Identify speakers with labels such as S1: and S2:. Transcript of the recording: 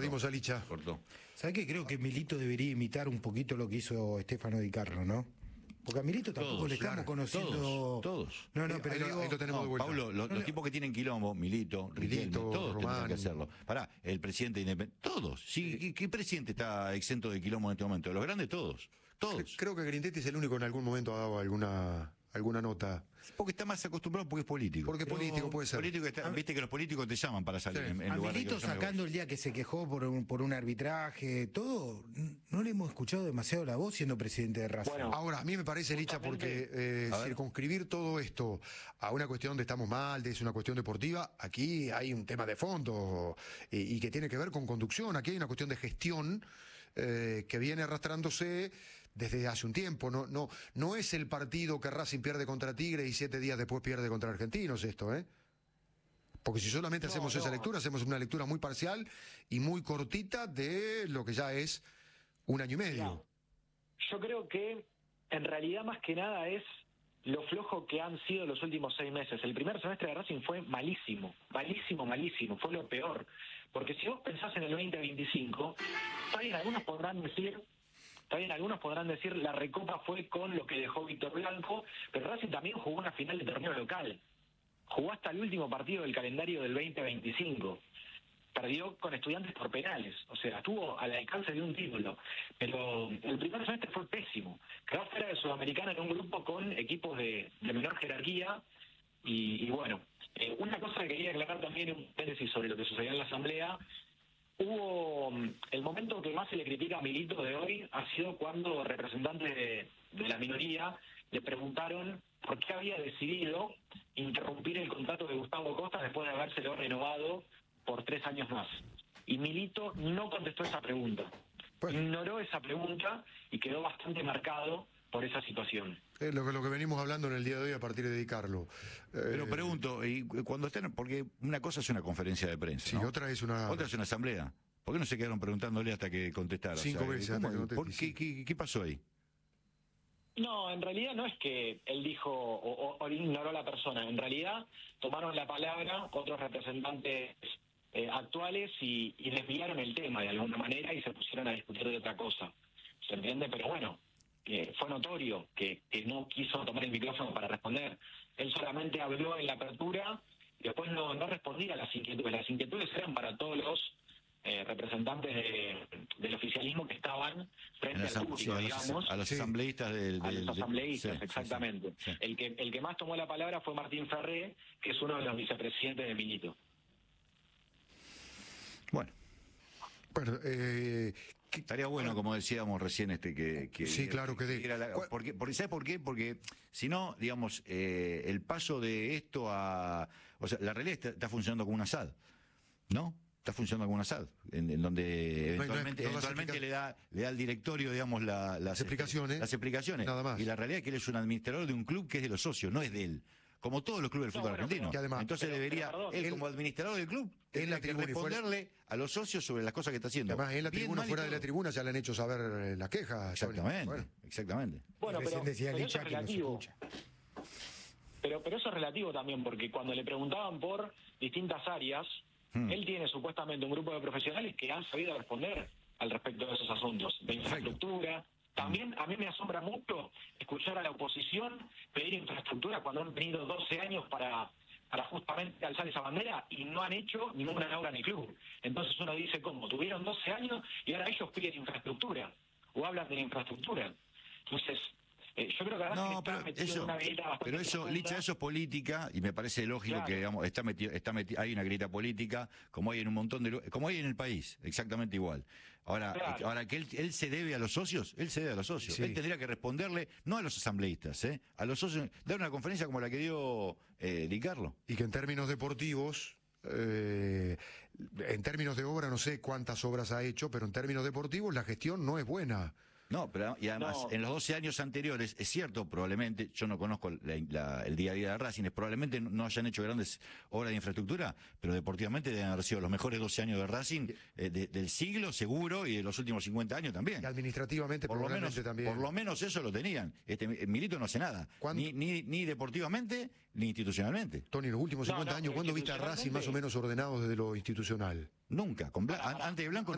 S1: perdimos a Licha.
S2: Cortó.
S3: ¿Sabés qué? Creo que Milito debería imitar un poquito lo que hizo Stefano Di Carlo, ¿no? Porque a Milito tampoco
S2: Todos,
S3: le estamos
S2: claro,
S3: conociendo...
S2: todos.
S3: No, pero
S1: ahí
S3: digo...
S1: lo tenemos de vuelta.
S2: Pablo, los tipos que tienen quilombo, Milito, Riquelme, todos
S1: Román.
S2: tendrían que hacerlo. Pará, el presidente independiente, todos. Sí, ¿qué presidente está exento de quilombo en este momento? Los grandes todos. Todos.
S1: Creo que Grindetti es el único que en algún momento ha dado alguna nota.
S2: Porque está más acostumbrado porque es político.
S1: Porque es político, puede ser.
S2: Político viste que los políticos te llaman para salir
S1: Sí.
S2: en
S3: A
S2: lugar de
S3: Milito
S2: que vos
S3: sacando el día que se quejó por un arbitraje, todo, no le hemos escuchado demasiado la voz siendo presidente de Racing.
S4: Bueno,
S1: Ahora, a mí me parece, Licha, porque circunscribir todo esto a una cuestión de estamos mal, de es una cuestión deportiva, aquí hay un tema de fondo y que tiene que ver con conducción, aquí hay una cuestión de gestión que viene arrastrándose desde hace un tiempo. No es el partido que Racing pierde contra Tigre y 7 días después pierde contra Argentinos esto, ¿eh? Porque si solamente hacemos esa lectura, hacemos una lectura muy parcial y muy cortita de lo que ya es un año y medio.
S4: Claro. Yo creo que en realidad más que nada es lo flojo que han sido los últimos 6 meses. El primer semestre de Racing fue malísimo, fue lo peor. Porque si vos pensás en el 2025, está bien, algunos podrán decir la recopa fue con lo que dejó Víctor Blanco, pero Racing también jugó una final de torneo local. Jugó hasta el último partido del calendario del 2025. Perdió con Estudiantes por penales, o sea, estuvo al alcance de un título. Pero el primer semestre fue pésimo. Quedó fuera de Sudamericana en un grupo con equipos de menor jerarquía. Y bueno, una cosa que quería aclarar también, un paréntesis sobre lo que sucedió en la Asamblea. Hubo el momento que más se le critica a Milito de hoy ha sido cuando representantes de la minoría le preguntaron por qué había decidido interrumpir el contrato de Gustavo Costa después de habérselo renovado por 3 años más. Y Milito no contestó esa pregunta. Ignoró esa pregunta y quedó bastante marcado por esa situación.
S1: Lo que venimos hablando en el día de hoy a partir de Di Carlo.
S2: Pero pregunto, y cuando estén, porque una cosa es una conferencia de prensa,
S1: Sí,
S2: ¿no?
S1: otra es una
S2: asamblea. ¿Por qué no se quedaron preguntándole hasta que contestara?
S1: 5 veces hasta que conteste,
S2: ¿Qué pasó ahí?
S4: No, en realidad no es que él dijo o ignoró a la persona. En realidad tomaron la palabra otros representantes actuales y desviaron el tema de alguna manera y se pusieron a discutir de otra cosa. ¿Se entiende? Pero bueno, fue notorio que no quiso tomar el micrófono para responder. Él solamente habló en la apertura y después no respondía a las inquietudes. Las inquietudes eran para todos los representantes del oficialismo que estaban frente al público, digamos.
S2: A los asambleístas
S4: a los asambleístas,
S2: sí,
S4: exactamente.
S2: sí.
S4: El que más tomó la palabra fue Martín Ferré, que es uno de los vicepresidentes de Milito.
S2: Bueno, estaría bueno, como decíamos recién, que
S1: sí, claro que
S2: ¿sabes por qué? Porque si no, digamos, el paso de esto a... O sea, la realidad está funcionando como un Assad, ¿no? Está funcionando como un Assad, en donde eventualmente le da al directorio, digamos, las explicaciones. Nada más. Y la realidad es que él es un administrador de un club que es de los socios, no es de él. Como todos los clubes del fútbol argentino.
S1: Además,
S2: entonces debería, él como administrador del club, tendría que responderle a los socios sobre las cosas que está haciendo.
S1: Además, en la tribuna, fuera de la tribuna, ya le han hecho saber las quejas.
S2: Exactamente.
S4: Bueno, pero
S3: decía
S4: eso
S3: Licha
S4: es
S3: que nos
S4: relativo.
S3: escucha.
S4: Pero eso es relativo también, porque cuando le preguntaban por distintas áreas, él tiene supuestamente un grupo de profesionales que han sabido responder al respecto de esos asuntos, de infraestructura. También a mí me asombra mucho escuchar a la oposición pedir infraestructura cuando han tenido 12 años para justamente alzar esa bandera y no han hecho ninguna obra en el club. Entonces uno dice, ¿cómo? Tuvieron 12 años y ahora ellos piden infraestructura o hablan de la infraestructura. Entonces, yo creo que ahora
S2: No, pero eso, Licha, eso es política y me parece lógico, claro, que digamos hay una grieta política como hay en un montón de como hay en el país, exactamente igual. Ahora, claro, ahora que él se debe a los socios, sí. Él tendría que responderle no a los asambleístas, a los socios, dar una conferencia como la que dio Di Carlo.
S1: Y que en términos deportivos, en términos de obra no sé cuántas obras ha hecho, pero en términos deportivos la gestión no es buena.
S2: No, pero y además, en los 12 años anteriores, es cierto, probablemente, yo no conozco el día a día de Racing, probablemente no hayan hecho grandes obras de infraestructura, pero deportivamente deben haber sido los mejores 12 años de Racing del siglo, seguro, y de los últimos 50 años también.
S1: Y administrativamente probablemente también.
S2: Por lo menos eso lo tenían. Milito no hace nada, ni deportivamente, ni institucionalmente.
S1: Tony, en los últimos 50 años, ¿cuándo viste a Racing más o menos ordenado desde lo institucional?
S2: Nunca. Antes de Blanco